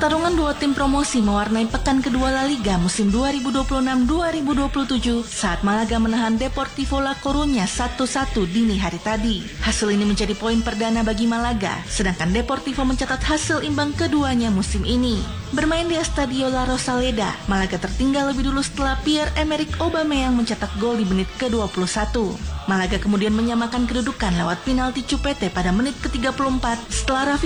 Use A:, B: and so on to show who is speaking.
A: Pertarungan dua tim promosi mewarnai pekan kedua La Liga musim 2026-2027 saat Malaga menahan Deportivo La Coruña 1-1 dini hari tadi. Hasil ini menjadi poin perdana bagi Malaga, sedangkan Deportivo mencatat hasil imbang keduanya musim ini. Bermain di Estadio La Rosaleda, Malaga tertinggal lebih dulu setelah Pierre-Emerick Aubameyang mencetak gol di menit ke-21. Malaga kemudian menyamakan kedudukan lewat penalti Cupete pada menit ke-34 setelah Rafi